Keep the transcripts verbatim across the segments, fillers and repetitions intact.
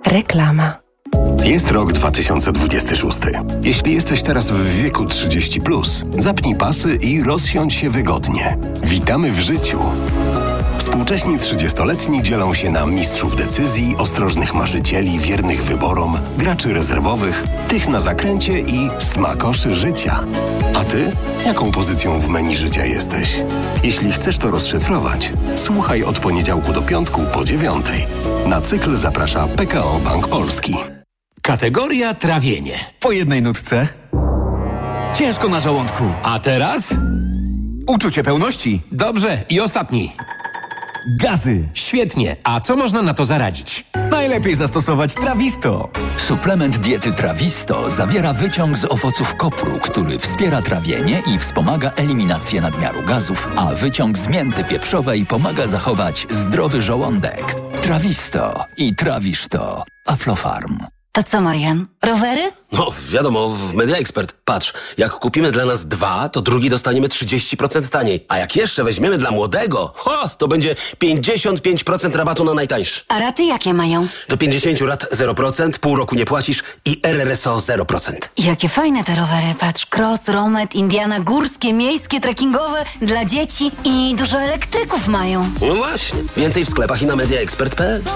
Reklama. Jest rok dwa tysiące dwudziesty szósty. Jeśli jesteś teraz w wieku trzydzieści plus, zapnij pasy i rozsiądź się wygodnie. Witamy w życiu. Współcześni trzydziestoletni dzielą się na mistrzów decyzji, ostrożnych marzycieli, wiernych wyborom, graczy rezerwowych, tych na zakręcie i smakoszy życia. A ty? Jaką pozycją w menu życia jesteś? Jeśli chcesz to rozszyfrować, słuchaj od poniedziałku do piątku po dziewiątej. Na cykl zaprasza P K O Bank Polski. Kategoria trawienie. Po jednej nutce. Ciężko na żołądku. A teraz? Uczucie pełności. Dobrze, i ostatni. Gazy. Świetnie. A co można na to zaradzić? Najlepiej zastosować Trawisto. Suplement diety Trawisto zawiera wyciąg z owoców kopru, który wspiera trawienie i wspomaga eliminację nadmiaru gazów, a wyciąg z mięty pieprzowej pomaga zachować zdrowy żołądek. Trawisto i trawisz to. Aflofarm. To co, Marian? Rowery? No, wiadomo, w Media Expert. Patrz, jak kupimy dla nas dwa, to drugi dostaniemy trzydzieści procent taniej. A jak jeszcze weźmiemy dla młodego, ho, to będzie pięćdziesiąt pięć procent rabatu na najtańszy. A raty jakie mają? Do pięćdziesięciu rat zero procent, pół roku nie płacisz i R R S O zero procent. Jakie fajne te rowery, patrz. Cross, Romet, Indiana, górskie, miejskie, trekkingowe, dla dzieci i dużo elektryków mają. No właśnie. Więcej w sklepach i na media expert kropka p l.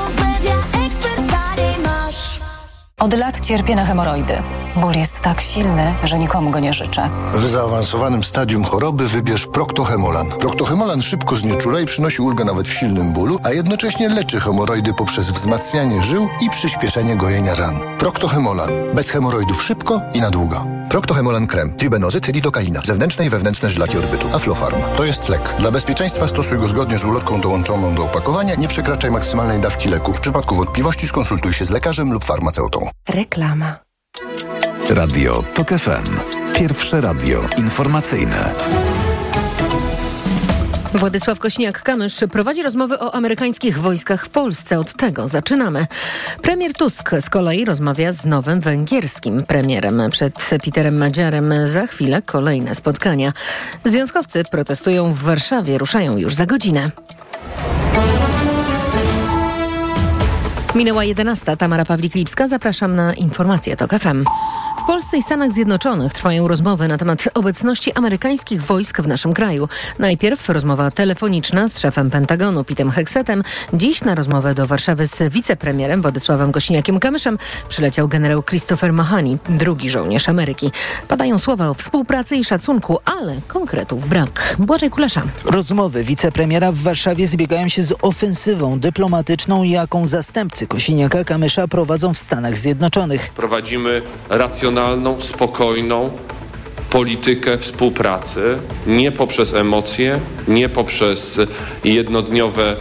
Od lat cierpię na hemoroidy. Ból jest tak silny, że nikomu go nie życzę. W zaawansowanym stadium choroby wybierz Proctohemolan. Proctohemolan szybko znieczula i przynosi ulgę nawet w silnym bólu, a jednocześnie leczy hemoroidy poprzez wzmacnianie żył i przyspieszenie gojenia ran. Proctohemolan. Bez hemoroidów szybko i na długo. Proctohemolan krem, tribenozyt, lidokaina, zewnętrzne i wewnętrzne żylaki orbytu. Aflofarm. To jest lek. Dla bezpieczeństwa stosuj go zgodnie z ulotką dołączoną do opakowania. Nie przekraczaj maksymalnej dawki leku. W przypadku wątpliwości skonsultuj się z lekarzem lub farmaceutą. Reklama. Radio TOK F M. Pierwsze radio informacyjne. Władysław Kosiniak-Kamysz prowadzi rozmowy o amerykańskich wojskach w Polsce. Od tego zaczynamy. Premier Tusk z kolei rozmawia z nowym węgierskim premierem. Przed Peterem Madziarem za chwilę kolejne spotkania. Związkowcy protestują w Warszawie, ruszają już za godzinę. Minęła jedenasta. Tamara Pawlik-Lipska. Zapraszam na informacje TOK F M. W Polsce i Stanach Zjednoczonych trwają rozmowy na temat obecności amerykańskich wojsk w naszym kraju. Najpierw rozmowa telefoniczna z szefem Pentagonu Petem Hexetem. Dziś na rozmowę do Warszawy z wicepremierem Władysławem Kosiniakiem-Kamyszem przyleciał generał Christopher Mahoney, drugi żołnierz Ameryki. Padają słowa o współpracy i szacunku, ale konkretów brak. Błażej Kulesza. Rozmowy wicepremiera w Warszawie zbiegają się z ofensywą dyplomatyczną, jaką zastępcy Kosiniaka-Kamysza prowadzą w Stanach Zjednoczonych. Prowadzimy racjonalną, spokojną politykę współpracy, nie poprzez emocje, nie poprzez jednodniowe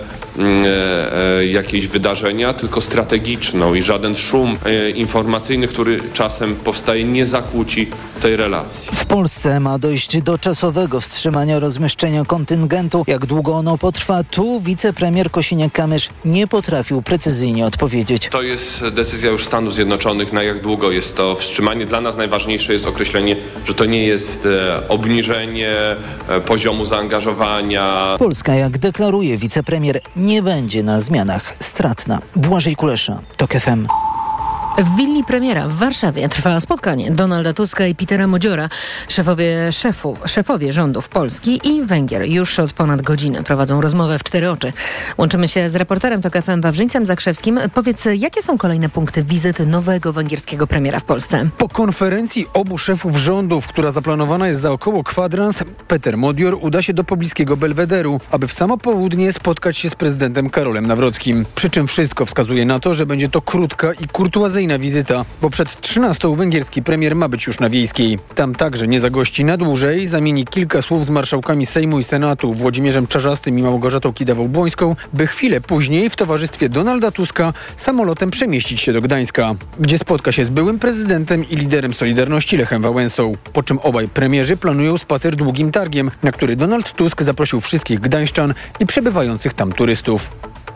e, e, jakieś wydarzenia, tylko strategiczną i żaden szum e, informacyjny, który czasem powstaje, nie zakłóci tej relacji. W Polsce ma dojść do czasowego wstrzymania rozmieszczenia kontyngentu. Jak długo ono potrwa, tu wicepremier Kosiniak-Kamysz nie potrafił precyzyjnie odpowiedzieć. To jest decyzja już Stanów Zjednoczonych, na jak długo jest to wstrzymanie. Dla nas najważniejsze jest określenie, że to nie jest e, obniżenie e, poziomu zaangażowania. Polska, jak deklaruje wicepremier, nie będzie na zmianach stratna. Błażej Kulesza, TOK F M. W willi premiera w Warszawie trwa spotkanie Donalda Tuska i Petera Modziora. Szefowie, szefu, szefowie rządów Polski i Węgier już od ponad godziny prowadzą rozmowę w cztery oczy. Łączymy się z reporterem TOK F M Wawrzyńcem Zakrzewskim. Powiedz, jakie są kolejne punkty wizyty nowego węgierskiego premiera w Polsce? Po konferencji obu szefów rządów, która zaplanowana jest za około kwadrans, Peter Modior uda się do pobliskiego Belwederu, aby w samo południe spotkać się z prezydentem Karolem Nawrockim. Przy czym wszystko wskazuje na to, że będzie to krótka i kurtuazyjna wizyta, bo przed trzynastą węgierski premier ma być już na Wiejskiej. Tam także nie zagości na dłużej, zamieni kilka słów z marszałkami Sejmu i Senatu Włodzimierzem Czarzastym i Małgorzatą Kidawą-Błońską, by chwilę później w towarzystwie Donalda Tuska samolotem przemieścić się do Gdańska, gdzie spotka się z byłym prezydentem i liderem Solidarności Lechem Wałęsą. Po czym obaj premierzy planują spacer długim targiem, na który Donald Tusk zaprosił wszystkich gdańszczan i przebywających tam turystów.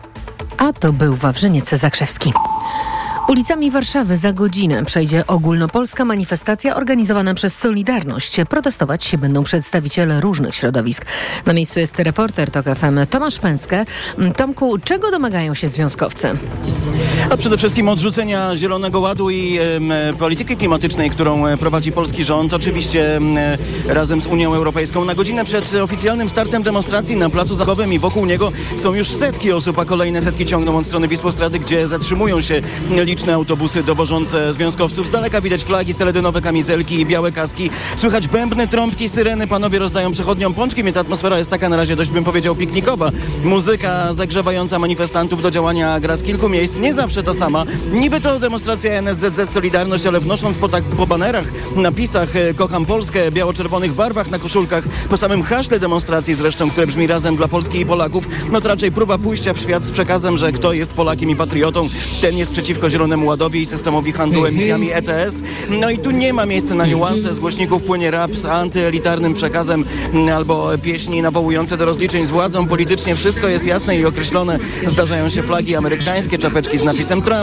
A to był Wawrzyniec Zakrzewski. Ulicami Warszawy za godzinę przejdzie ogólnopolska manifestacja organizowana przez Solidarność. Protestować się będą przedstawiciele różnych środowisk. Na miejscu jest reporter TOK F M Tomasz Fęskę. Tomku, czego domagają się związkowcy? A przede wszystkim odrzucenia Zielonego Ładu i e, polityki klimatycznej, którą prowadzi polski rząd, oczywiście e, razem z Unią Europejską. Na godzinę przed oficjalnym startem demonstracji na Placu Zamkowym i wokół niego są już setki osób, a kolejne setki ciągną od strony Wisłostrady, gdzie zatrzymują się liczne autobusy dowożące związkowców. Z daleka widać flagi, seledynowe kamizelki i białe kaski. Słychać bębny, trąbki, syreny. Panowie rozdają przechodniom pączki, więc ta atmosfera jest taka na razie dość, bym powiedział, piknikowa. Muzyka zagrzewająca manifestantów do działania gra z kilku miejsc. Nie zawsze ta sama. Niby to demonstracja N S Z Z Solidarność, ale wnosząc po, tak, po banerach, napisach Kocham Polskę, biało-czerwonych barwach na koszulkach, po samym haśle demonstracji zresztą, które brzmi razem dla Polski i Polaków, no to raczej próba pójścia w świat z przekazem, że kto jest Polakiem i patriotą, ten jest przeciwko Zielonemu Ładowi i systemowi handlu emisjami E T S. No i tu nie ma miejsca na niuanse. Z głośników płynie rap z antyelitarnym przekazem albo pieśni nawołujące do rozliczeń z władzą. Politycznie wszystko jest jasne i określone. Zdarzają się flagi amerykańskie, czapeczki z napisem Trump.